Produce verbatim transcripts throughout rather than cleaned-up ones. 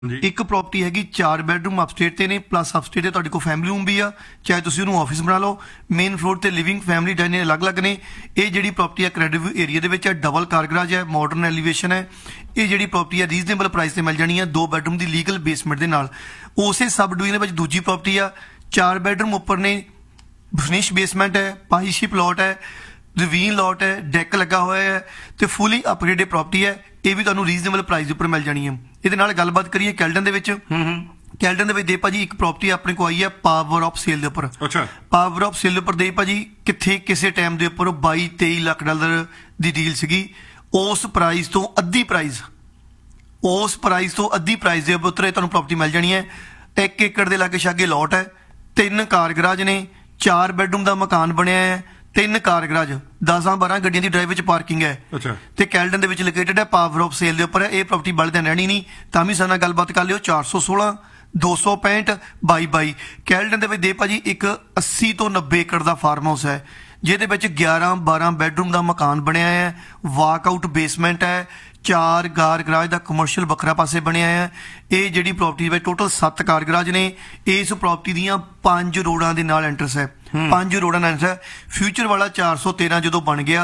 ਇੱਕ ਪ੍ਰੋਪਰਟੀ ਹੈਗੀ ਚਾਰ ਬੈਡਰੂਮ ਅਪਸਟੇਟ ਤੇ ਨੇ ਪਲੱਸ ਅਪਸਟੇਟ ਤੇ ਤੁਹਾਡੇ ਕੋਲ ਫੈਮਿਲੀ ਰੂਮ ਵੀ ਆ, ਚਾਹੇ ਤੁਸੀਂ ਉਹਨੂੰ ਆਫਿਸ ਬਣਾ ਲਓ। ਮੇਨ ਫਲੋਰ ਤੇ ਲਿਵਿੰਗ ਫੈਮਿਲੀ ਡਾਈਨਿੰਗ ਅਲੱਗ-ਅਲੱਗ ਨੇ। ਇਹ ਜਿਹੜੀ ਪ੍ਰੋਪਰਟੀ ਹੈ ਕ੍ਰੈਡਿਟ ਏਰੀਆ ਦੇ ਵਿੱਚ ਹੈ, ਡਬਲ ਕਾਰ ਗਰਾਜ ਹੈ, ਮਾਡਰਨ ਐਲੀਵੇਸ਼ਨ ਹੈ। ਇਹ ਜਿਹੜੀ ਪ੍ਰੋਪਰਟੀ ਹੈ ਰੀਜ਼ਨੇਬਲ ਪ੍ਰਾਈਸ ਤੇ ਮਿਲ ਜਾਣੀ ਹੈ, ਦੋ ਬੈਡਰੂਮ ਦੀ ਲੀਗਲ ਬੇਸਮੈਂਟ ਦੇ ਨਾਲ। ਉਸੇ ਸਬ ਡਿਵੀਜ਼ਨ ਵਿੱਚ ਦੂਜੀ ਪ੍ਰੋਪਰਟੀ ਆ, ਚਾਰ ਬੈਡਰੂਮ ਉੱਪਰ ਨੇ, ਫਿਨਿਸ਼ ਬੇਸਮੈਂਟ ਹੈ, ਪਾਈਸ਼ੀ ਪਲਾਟ ਹੈ, ਰਵੀਨ ਲੋਟ ਹੈ, ਡੈਕ ਲੱਗਾ ਹੋਇਆ ਹੈ ਤੇ ਫੁੱਲੀ ਅਪਗ੍ਰੇਡਡ ਪ੍ਰੋਪਰਟੀ ਹੈ। ਇਹ ਵੀ ਤੁਹਾਨੂੰ ਰੀਜ਼ਨੇਬਲ ਪ੍ਰਾਈਸ ਦੇ ਉੱਪਰ ਮਿਲ ਜਾਣੀ ਹੈ। ਇਹਦੇ ਨਾਲ ਗੱਲਬਾਤ ਕਰੀਏ ਕੈਲਡਨ ਦੇ ਵਿੱਚ। ਕੈਲਡਨ ਦੇ ਵਿੱਚ ਦੇ ਭਾਜੀ ਇੱਕ ਪ੍ਰੋਪਰਟੀ ਆਪਣੇ ਕੋਲ ਆਈ ਹੈ ਪਾਵਰ ਆਫ ਸੇਲ ਦੇ ਉੱਪਰ। ਅੱਛਾ, ਪਾਵਰ ਆਫ ਸੇਲ ਦੇ ਉੱਪਰ ਦੇ ਭਾਜੀ ਕਿੱਥੇ ਕਿਸੇ ਟਾਈਮ ਦੇ ਉੱਪਰ ਬਾਈ ਤੇਈ ਲੱਖ ਡਾਲਰ ਦੀ ਡੀਲ ਸੀਗੀ। ਉਸ ਪ੍ਰਾਈਸ ਤੋਂ ਅੱਧੀ ਪ੍ਰਾਈਸ ਉਸ ਪ੍ਰਾਈਸ ਤੋਂ ਅੱਧੀ ਪ੍ਰਾਈਸ ਦੇ ਉੱਪਰ ਤੁਹਾਨੂੰ ਪ੍ਰੋਪਰਟੀ ਮਿਲ ਜਾਣੀ ਹੈ। ਇੱਕ ਏਕੜ ਦੇ ਲਾਗੇ ਛਾਗੇ ਲੋਟ ਹੈ, ਤਿੰਨ ਕਾਰ ਗਰਾਜ ਨੇ, ਚਾਰ ਬੈਡਰੂਮ ਦਾ ਮਕਾਨ ਬਣਿਆ ਹੈ, ਤਿੰਨ ਕਾਰ ਗਰਾਜ, ਦਸਾਂ ਬਾਰਾਂ ਗੱਡੀਆਂ ਦੀ ਡਰਾਈਵ ਵਿੱਚ ਪਾਰਕਿੰਗ ਹੈ। ਅੱਛਾ, ਤੇ ਕੈਲਡਨ ਦੇ ਵਿੱਚ ਲੋਕੇਟਡ ਹੈ, ਪਾਵਰ ਆਫ ਸੇਲ ਦੇ ਉੱਪਰ ਹੈ। ਇਹ ਪ੍ਰੋਪਰਟੀ ਬੜੇ ਦਿਨ ਰਹਿਣੀ ਨਹੀਂ, ਤਾਂ ਵੀ ਸਾਡੇ ਨਾਲ ਗੱਲਬਾਤ ਕਰ ਲਿਓ। ਚਾਰ ਸੌ ਸੋਲਾਂ ਦੋ ਸੌ ਪੈਂਹਠ ਬਾਈ ਬਾਈ। ਕੈਲਡਨ ਦੇ ਵਿੱਚ ਦੇ ਭਾਜੀ ਇੱਕ ਅੱਸੀ ਤੋਂ ਨੱਬੇ ਏਕੜ ਦਾ ਫਾਰਮ ਹਾਊਸ ਹੈ, ਜਿਹਦੇ ਵਿੱਚ ਗਿਆਰਾਂ ਬਾਰਾਂ ਬੈਡਰੂਮ ਦਾ ਮਕਾਨ ਬਣਿਆ ਹੈ, ਵਾਕ ਆਊਟ ਬੇਸਮੈਂਟ ਹੈ, ਚਾਰ ਕਾਰ ਗਰਾਜ ਦਾ ਕਮਰਸ਼ੀਅਲ ਵੱਖਰਾ ਪਾਸੇ ਬਣਿਆ ਹੈ। ਇਹ ਜਿਹੜੀ ਪ੍ਰੋਪਰਟੀ ਵਿੱਚ ਟੋਟਲ ਸੱਤ ਕਾਰ ਗਰਾਜ ਨੇ। ਇਸ ਪ੍ਰੋਪਰਟੀ ਦੀਆਂ ਪੰਜ ਰੋਡਾਂ ਦੇ ਨਾਲ ਐਂਟਰਸ ਹੈ, ਪੰਜ ਰੋਡਾਂ ਨਾਲ ਐਂਟਰ ਹੈ। ਫਿਊਚਰ ਵਾਲਾ ਚਾਰ ਸੌ ਤੇਰਾਂ ਜਦੋਂ ਬਣ ਗਿਆ,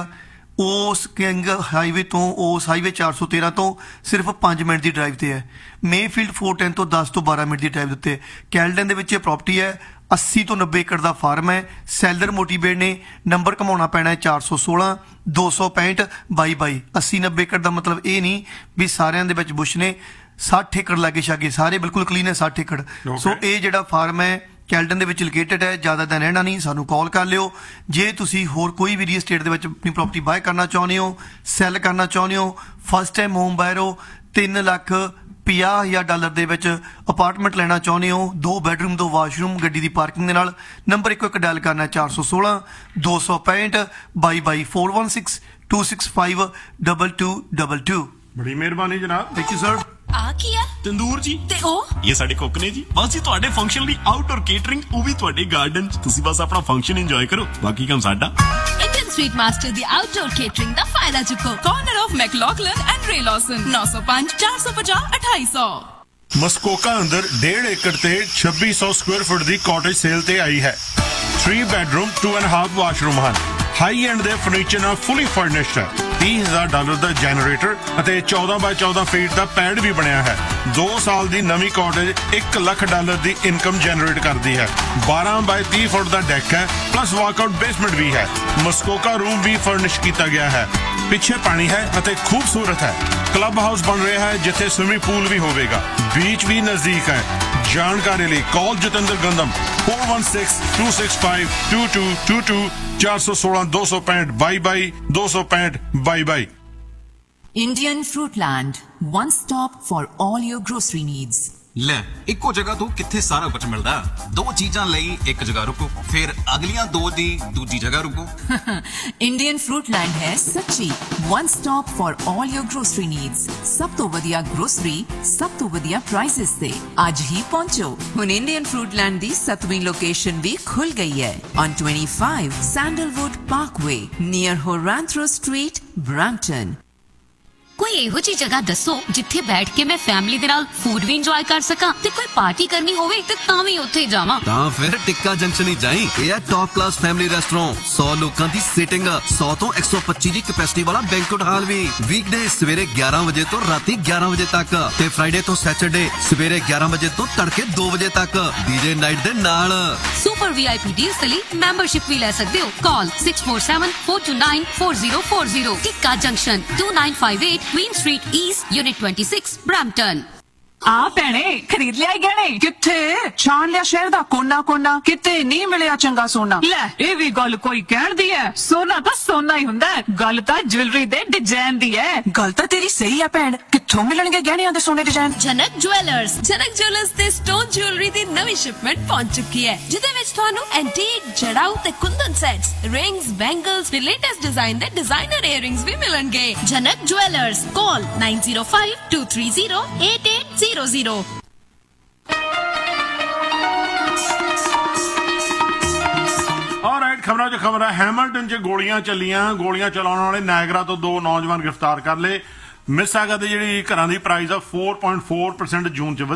ਉਸ ਕਿੰਗ ਹਾਈਵੇ ਤੋਂ ਉਸ ਹਾਈਵੇ ਚਾਰ ਸੌ ਤੇਰਾਂ ਤੋਂ ਸਿਰਫ ਪੰਜ ਮਿੰਟ ਦੀ ਡਰਾਈਵ ਤੇ ਹੈ। ਮੇਫੀਲਡ ਫੋਰ ਟੈਨ ਤੋਂ ਦਸ ਤੋਂ ਬਾਰਾਂ ਮਿੰਟ ਦੀ ਡਰਾਈਵ ਉੱਤੇ ਕੈਲਡਨ ਦੇ ਵਿੱਚ ਇਹ ਪ੍ਰੋਪਰਟੀ ਹੈ। ਅੱਸੀ ਤੋਂ ਨੱਬੇ ਏਕੜ ਦਾ ਫਾਰਮ ਹੈ। ਸੈਲਰ ਮੋਟੀਵੇਟ ਨੇ। ਨੰਬਰ ਘਮਾਉਣਾ ਪੈਣਾ ਹੈ ਚਾਰ ਸੌ ਸੋਲਾਂ ਦੋ ਸੌ ਪੈਂਹਠ ਬਾਈ ਬਾਈ। ਅੱਸੀ ਨੱਬੇ ਏਕੜ ਦਾ ਮਤਲਬ ਇਹ ਨਹੀਂ ਵੀ ਸਾਰਿਆਂ ਦੇ ਵਿੱਚ ਬੁਸ਼ ਨੇ। ਸੱਠ ਏਕੜ ਲਾਗੇ ਛਾਗੇ ਸਾਰੇ ਬਿਲਕੁਲ ਕਲੀਨ ਹੈ, ਸੱਠ ਏਕੜ। ਸੋ ਇਹ ਜਿਹੜਾ ਫਾਰਮ ਹੈ ਕੈਲਡਨ ਦੇ ਵਿੱਚ ਲੋਕੇਟਡ ਹੈ। ਜ਼ਿਆਦਾ ਦਿਨ ਰਹਿਣਾ ਨਹੀਂ, ਸਾਨੂੰ ਕਾਲ ਕਰ ਲਿਓ। ਜੇ ਤੁਸੀਂ ਹੋਰ ਕੋਈ ਵੀ ਰੀਅਲ ਸਟੇਟ ਦੇ ਵਿੱਚ ਆਪਣੀ ਪ੍ਰੋਪਰਟੀ ਬਾਏ ਕਰਨਾ ਚਾਹੁੰਦੇ ਹੋ, ਸੈੱਲ ਕਰਨਾ ਚਾਹੁੰਦੇ ਹੋ, ਫਸਟ ਟਾਈਮ ਹੋਮ ਬਾਇਰ ਹੋ, ਤਿੰਨ ਲੱਖ ਪੰਜਾਹ ਹਜ਼ਾਰ ਡਾਲਰ ਦੇ ਵਿੱਚ ਅਪਾਰਟਮੈਂਟ ਲੈਣਾ ਚਾਹੁੰਦੇ ਹੋ, ਦੋ ਬੈਡਰੂਮ ਦੋ ਵਾਸ਼ਰੂਮ ਗੱਡੀ ਦੀ ਪਾਰਕਿੰਗ ਦੇ ਨਾਲ, ਨੰਬਰ ਇੱਕੋ ਇੱਕ ਡਾਇਲ ਕਰਨਾ ਚਾਰ ਸੌ ਸੋਲਾਂ ਦੋ ਸੌ ਪੈਂਹਠ ਬਾਈ ਬਾਈ four one six two six five double two double two. ਬੜੀ ਮਿਹਰਬਾਨੀ ਜਨਾਬ। Thank you sir. ਆ ਕੀ ਆ? ਤੰਦੂਰ ਜੀ। ਤੇ ਉਹ ਇਹ ਸਾਡੇ ਕੁੱਕ ਨੇ ਜੀ। ਬਸ ਜੀ ਤੁਹਾਡੇ ਫੰਕਸ਼ਨ ਲਈ ਆਊਟਡੋਰ ਕੇਟਰਿੰਗ, ਉਹ ਵੀ ਤੁਹਾਡੇ ਗਾਰਡਨ 'ਚ। ਤੁਸੀਂ ਬਸ ਆਪਣਾ ਫੰਕਸ਼ਨ ਇੰਜੋਏ ਕਰੋ, ਬਾਕੀ ਕੰਮ ਸਾਡਾ। ਇੰਡੀਅਨ ਸਟਰੀਟ ਮਾਸਟਰ ਦੀ ਆਊਟਡੋਰ ਕੇਟਰਿੰਗ ਦਾ ਫਾਇਦਾ ਚੁੱਕੋ। ਕਾਰਨਰ ਆਫ ਮੈਕਲੌਗਲਨ ਐਂਡ ਰੇ ਲੌਸਨ ਨੌ ਸੌ ਪੰਜ ਚਾਰ ਸੌ ਪੰਜਾਹ ਅਠਾਈ ਸੌ। ਮਸਕੋਕਾ ਅੰਦਰ ਡੇਢ ਏਕੜ ਤੇ ਛੱਬੀ ਸੌ ਸਕੁਅਰ ਫੁੱਟ ਦੀ ਕਾਟੇਜ ਸੇਲ ਤੇ ਆਈ ਹੈ। Three bedroom to and half washroom ਹਨ। ਹਾਈ ਐਂਡ ਦੇ ਫਰਨੀਚਰ ਨਾਲ ਫੁੱਲੀ ਫਰਨਿਸ਼ਡ ਹੈ। ਤੀਹ ਹਜ਼ਾਰ ਡਾਲਰ ਦਾ ਜਨਰੇਟਰ ਅਤੇ ਚੌਦਾਂ ਬਾਈ ਚੌਦਾਂ ਫੀਟ ਦਾ ਪੈਡ ਵੀ ਬਣਿਆ ਹੈ। ਦੋ ਸਾਲ ਦੀ ਨਵੀਂ ਕਾਟੇਜ ਇੱਕ ਲੱਖ ਡਾਲਰ ਦੀ ਇਨਕਮ ਜਨਰੇਟ ਕਰਦੀ ਹੈ। ਬਾਰਾਂ ਬਾਈ ਤੀਹ ਫੁੱਟ ਦਾ ਡੈਕ ਹੈ, ਪਲੱਸ ਵਾਕਆਊਟ ਬੇਸਮੈਂਟ ਵੀ ਹੈ। ਮਸਕੋਕਾ ਰੂਮ ਵੀ ਫਰਨਿਸ਼ ਕੀਤਾ ਗਿਆ ਹੈ। ਪਿੱਛੇ ਪਾਣੀ ਹੈ ਅਤੇ ਖੂਬਸੂਰਤ ਹੈ। ਕਲੱਬ ਹਾਊਸ ਬਣ ਰਿਹਾ ਹੈ ਜਿੱਥੇ ਸਵਿਮਿੰਗ ਪੂਲ ਵੀ ਹੋਵੇਗਾ। ਬੀਚ ਵੀ ਨਜ਼ਦੀਕ ਹੈ। ਜਾਣਕਾਰੀ ਲਈ ਕਾਲ Jatinder ਗੰਦਮ four one six two six five two two two two ਚਾਰ ਸੌ ਸੋਲਾਂ ਦੋ ਸੌ ਪੈਂਹਠ ਬਾਈ ਬਾਈ ਦੋ ਸੌ ਪੈਂਹਠ ਬਾਈ ਬਾਈ। Indian Fruitland, one stop for all your grocery needs. ਲੈ ਇੱਕੋ ਜਗ੍ਹਾ ਤੋਂ ਕਿੱਥੇ ਸਾਰਾ ਕੁਝ ਮਿਲਦਾ। ਦੋ ਚੀਜ਼ਾਂ ਲਈ ਇੱਕ ਜਗ੍ਹਾ ਰੁਕੋ, ਫਿਰ ਅਗਲੀਆਂ ਦੋ ਦੀ ਦੂਜੀ ਜਗ੍ਹਾ ਰੁਕੋ। Indian Fruitland ਹੈ ਸੱਚੀ one stop for all your grocery needs. ਸਭ ਤੋਂ ਵਧੀਆ ਗਰੋਸਰੀ, ਸਭ ਤੋਂ ਵਧੀਆ ਪ੍ਰਾਈਸਿਸ ਤੇ ਅੱਜ ਹੀ ਪਹੁੰਚੋ। ਹੁਣ Indian Fruitland ਦੀ ਸੱਤਵੀਂ ਲੋਕੇਸ਼ਨ ਵੀ ਖੁੱਲ ਗਈ ਹੈ on twenty-five Sandalwood Parkway near Horantro Street, Brampton. ਕੋਈ ਇਹੋ ਜਿਹੀ ਜਗ੍ਹਾ ਦੱਸੋ ਜਿੱਥੇ ਬੈਠ ਕੇ ਮੈਂ ਫੈਮਿਲੀ ਦੇ ਨਾਲ ਫੂਡ ਵੀ ਇੰਜੋਏ ਕਰ ਸਕਾਂ ਤੇ ਕੋਈ ਪਾਰਟੀ ਕਰਨੀ ਹੋਵੇ ਤੇ ਤਾਂ ਵੀ ਉੱਥੇ ਜਾਵਾਂ। ਤਾਂ ਫਿਰ ਟਿੱਕਾ ਜੰਕਸ਼ਨ ਹੀ ਜਾਈਂ। ਇਹ ਹੈ ਟੌਪ ਕਲਾਸ ਫੈਮਿਲੀ ਰੈਸਟੋਰੈਂਟ। ਸੌ ਲੋਕਾਂ ਦੀ ਸੀਟਿੰਗ, ਸੌ ਤੋਂ ਇੱਕ ਸੌ ਪੱਚੀ ਦੀ ਕੈਪੈਸਿਟੀ ਵਾਲਾ ਬੈਂਕੁਏਟ ਹਾਲ ਵੀ। ਵੀਕਡੇ ਸਵੇਰੇ ਗਿਆਰਾਂ ਵਜੇ ਤੋਂ ਰਾਤੀ ਗਿਆਰਾਂ ਵਜੇ ਤੱਕ ਤੇ ਫਰਾਈਡੇ ਤੋਂ ਸੈਟਰਡੇ ਸਵੇਰੇ ਗਿਆਰਾਂ ਵਜੇ ਤੋਂ ਤੜਕੇ ਦੋ ਵਜੇ ਤੱਕ ਡੀਜੇ ਨਾਈਟ ਦੇ ਨਾਲ। ਸੁਪਰ ਵੀਆਈਪੀ ਡੀਲਸ ਲਈ ਮੈਂਬਰਸ਼ਿਪ ਵੀ ਲੈ ਸਕਦੇ ਹੋ। ਕਾਲ six four seven four two nine four zero four zero। ਟਿੱਕਾ junction two nine five eight Queen Street East, Unit twenty-six, Brampton। ਆ ਭੈਣੇ ਖਰੀਦ ਲਿਆ ਗਹਿਣੇ? ਕਿੱਥੇ ਛਾਣ ਲਿਆ ਸ਼ਹਿਰ ਦਾ ਕੋਨਾ ਕੋਨਾ, ਕਿਤੇ ਨਹੀਂ ਮਿਲਿਆ ਚੰਗਾ ਸੋਨਾ। ਲੈ ਇਹ ਵੀ ਗੱਲ ਕੋਈ ਕਹਿਣ ਦੀ ਹੈ। ਸੋਨਾ ਤਾਂ ਸੋਨਾ ਹੀ ਹੁੰਦਾ ਹੈ, ਗੱਲ ਤਾਂ ਜੁਐਲਰੀ ਦੇ ਡਿਜ਼ਾਈਨ ਦੀ ਹੈ। ਗੱਲ ਤਾਂ ਤੇਰੀ ਸਹੀ ਆ ਭੈਣ। ਕਿੱਥੋਂ ਮਿਲਣਗੇ ਗਹਿਣਿਆਂ ਦੇ ਸੋਨੇ ਡਿਜ਼ਾਈਨ? ਜਨਕ ਜੁਐਲਰਸ। ਜਨਕ ਜੁਐਲਰਸ ਤੇ ਸਟੋਨ ਜੁਐਲਰੀ ਦੀ ਨਵੀਂ ਸ਼ਿਪਮੈਂਟ ਪਹੁੰਚ ਚੁੱਕੀ ਹੈ, ਜਿਹਦੇ ਵਿੱਚ ਤੁਹਾਨੂੰ ਐਂਟੀਕ ਜੜਾਊ ਤੇ ਕੁੰਦਨ ਸੈਟਸ, ਰਿੰਗਸ, ਬੈਂਗਲਸ ਤੇ ਲੇਟੈਸਟ ਡਿਜ਼ਾਈਨ ਦੇ ਡਿਜ਼ਾਈਨਰ ਈਅਰਿੰਗਸ ਵੀ ਮਿਲਣਗੇ। ਜਨਕ ਜੁਐਲਰਸ। ਕਾਲ nine zero five two three zero eight eight zero zero। All right, ਖਬਰਾਂ 'ਚ ਖਬਰ ਹੈ। ਹੈਮਿਲਟਨ 'ਚ ਗੋਲੀਆਂ ਚੱਲੀਆਂ। ਗੋਲੀਆਂ ਚਲਾਉਣ ਵਾਲੇ ਨਾਇਗਰਾ ਤੋਂ ਦੋ ਨੌਜਵਾਨ ਗ੍ਰਿਫਤਾਰ ਕਰ ਲਏ। ਮਿਸਾਗਾ ਦੇ ਜਿਹੜੀ ਘਰਾਂ ਦੀ ਪ੍ਰਾਈਸ ਆ four point four percent ਜੂਨ ਚ